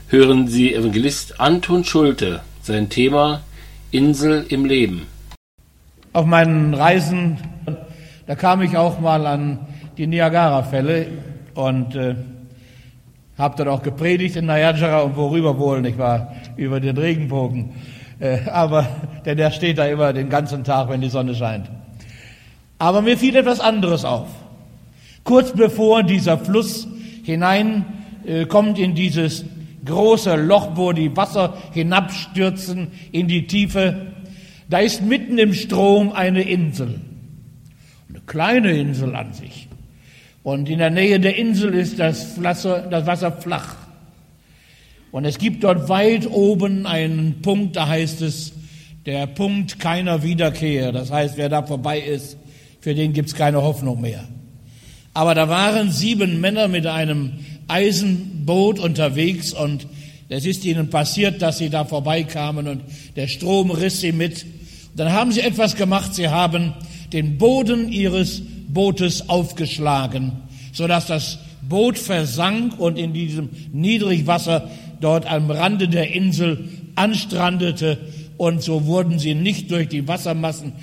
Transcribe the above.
hören Sie Evangelist Anton Schulte, sein Thema Insel im Leben. Auf meinen Reisen, da kam ich auch mal an die Niagara-Fälle und habe dort auch gepredigt in Niagara und worüber wohl, nicht wahr, über den Regenbogen. Denn der steht da immer den ganzen Tag, wenn die Sonne scheint. Aber mir fiel etwas anderes auf. Kurz bevor dieser Fluss kommt in dieses große Loch, wo die Wasser hinabstürzen in die Tiefe, da ist mitten im Strom eine Insel. Eine kleine Insel an sich. Und in der Nähe der Insel ist das Wasser flach. Und es gibt dort weit oben einen Punkt, da heißt es, der Punkt keiner Wiederkehr. Das heißt, wer da vorbei ist, für den gibt's keine Hoffnung mehr. Aber da waren 7 Männer mit einem Eisenboot unterwegs und es ist ihnen passiert, dass sie da vorbeikamen und der Strom riss sie mit. Dann haben sie etwas gemacht, sie haben den Boden ihres Bootes aufgeschlagen, sodass das Boot versank und in diesem Niedrigwasser dort am Rande der Insel anstrandete und so wurden sie nicht durch die Wassermassen